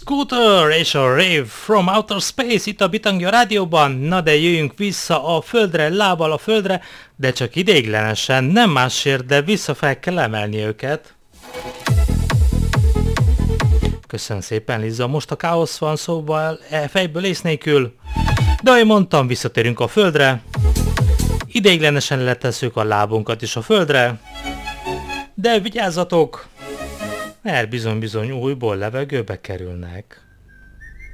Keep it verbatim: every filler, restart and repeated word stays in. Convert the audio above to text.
Scooter és a Rave from Outer Space itt a Bitangja Rádióban. Na de jöjjünk vissza a földre, lábbal a földre, de csak ideiglenesen, nem másért, de vissza fel kell emelni őket. Köszönöm szépen, Liza, most a káosz van, szóval fejből ész nélkül. De ahogy mondtam, visszatérünk a földre. Ideiglenesen letesszük a lábunkat is a földre. De vigyázzatok, mert bizony-bizony újból levegőbe kerülnek.